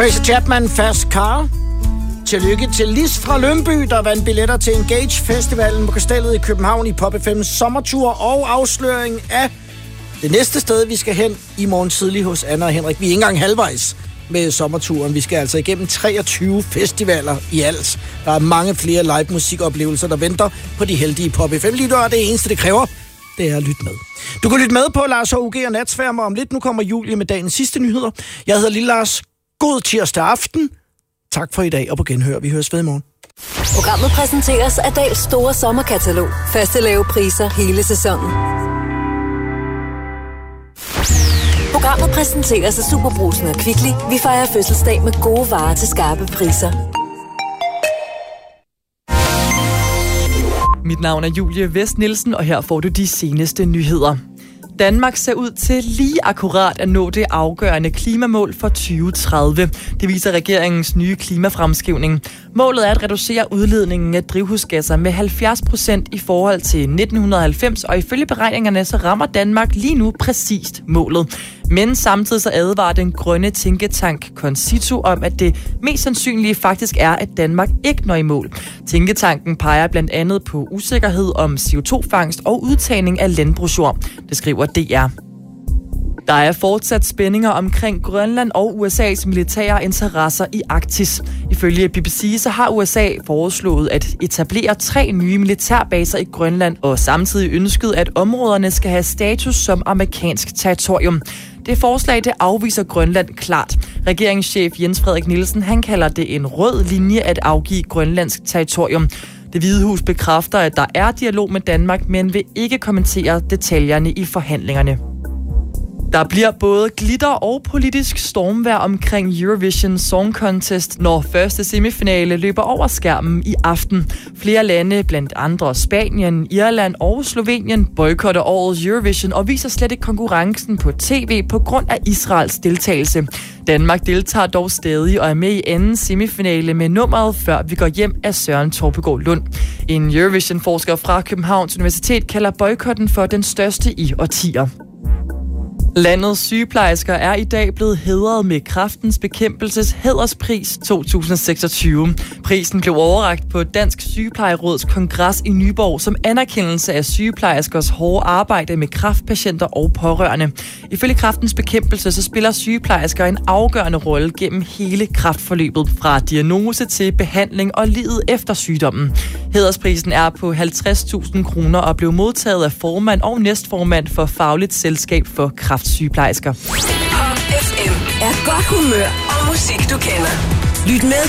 Tracy Chapman, Fast Car. Tillykke til Lis fra Lyngby, der vandt billetter til Engage Festivalen på Kastellet i København i Pop FM's sommertur, og afsløring af det næste sted, vi skal hen i morgen tidlig hos Anna og Henrik. Vi er ikke engang halvvejs med sommerturen. Vi skal altså igennem 23 festivaler i alt. Der er mange flere live musikoplevelser, der venter på de heldige Pop FM-lyttere. Det eneste, det kræver, det er at lytte med. Du kan lytte med på Lars og UG og Natsværmer om lidt. Nu kommer Julie med dagens sidste nyheder. Jeg hedder Lille Lars. God tirsdag aften. Tak for i dag, og på genhør. Vi høres ved i morgen. Programmet præsenteres af Dahls store sommerkatalog. Faste lave priser hele sæsonen. Programmet præsenteres af Superbrugsen og Kvickly. Vi fejrer fødselsdag med gode varer til skarpe priser. Mit navn er Julie Vest Nielsen, og her får du de seneste nyheder. Danmark ser ud til lige akkurat at nå det afgørende klimamål for 2030. Det viser regeringens nye klimafremskrivning. Målet er at reducere udledningen af drivhusgasser med 70% i forhold til 1990, og ifølge beregningerne så rammer Danmark lige nu præcist målet. Men samtidig så advarer den grønne tænketank Concito om, at det mest sandsynlige faktisk er, at Danmark ikke når i mål. Tænketanken peger blandt andet på usikkerhed om CO2-fangst og udtagning af landbrugsjord. Det skriver DR. Der er fortsat spændinger omkring Grønland og USA's militære interesser i Arktis. Ifølge BBC så har USA foreslået at etablere 3 nye militærbaser i Grønland, og samtidig ønsket, at områderne skal have status som amerikansk territorium. Det forslag, det afviser Grønland klart. Regeringschef Jens Frederik Nielsen, han kalder det en rød linje at afgive grønlandsk territorium. Det Hvide Hus bekræfter, at der er dialog med Danmark, men vil ikke kommentere detaljerne i forhandlingerne. Der bliver både glitter og politisk stormvejr omkring Eurovision Song Contest, når første semifinale løber over skærmen i aften. Flere lande, blandt andre Spanien, Irland og Slovenien, boykotter årets Eurovision og viser slet ikke konkurrencen på tv på grund af Israels deltagelse. Danmark deltager dog stadig og er med i anden semifinale med nummeret Før vi går hjem af Søren Torpegaard Lund. En Eurovision-forsker fra Københavns Universitet kalder boykotten for den største i årtier. Landets sygeplejersker er i dag blevet hædret med Kræftens Bekæmpelses Hæderspris 2026. Prisen blev overrakt på Dansk Sygeplejeråds kongres i Nyborg som anerkendelse af sygeplejerskers hårde arbejde med kræftpatienter og pårørende. Ifølge Kræftens Bekæmpelse så spiller sygeplejersker en afgørende rolle gennem hele kræftforløbet, fra diagnose til behandling og livet efter sygdommen. Hædersprisen er på 50.000 kroner og blev modtaget af formand og næstformand for Fagligt Selskab for Kræftsygeplejersker. Pop FM er godt humør og musik, du kender. Lyt med